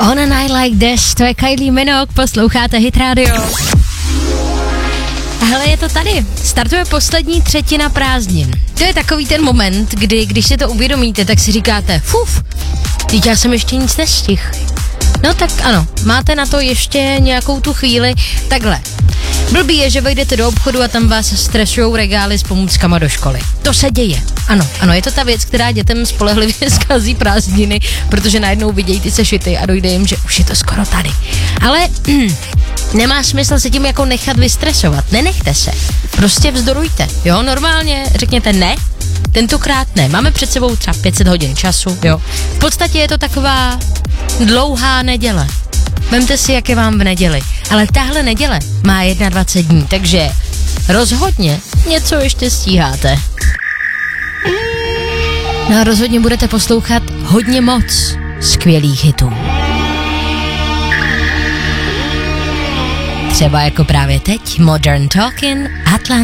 On a Night Like This, to je Kylie Minogue, posloucháte Hit Radio. Hele, je to tady. Startuje poslední třetina prázdnin. To je takový ten moment, kdy, když si to uvědomíte, tak si říkáte, fuf, teď já jsem ještě nic nestihl. No tak ano, máte na to ještě nějakou tu chvíli. Takhle. Blbý je, že vejdete do obchodu a tam vás stresujou regály s pomůckama do školy. To se děje. Ano, je to ta věc, která dětem spolehlivě zkazí prázdniny, protože najednou vidějí ty sešity a dojde jim, že už je to skoro tady. Ale nemá smysl se tím jako nechat vystresovat. Nenechte se. Prostě vzdorujte. Jo, normálně řekněte ne. Tentokrát ne. Máme před sebou třeba 500 hodin času, jo. V podstatě je to taková dlouhá neděle. Vemte si, jak je vám v neděli. Ale tahle neděle má 21 dní, takže rozhodně něco ještě stíháte. No a rozhodně budete poslouchat hodně moc skvělých hitů. Třeba jako právě teď Modern Talking, Atlantis.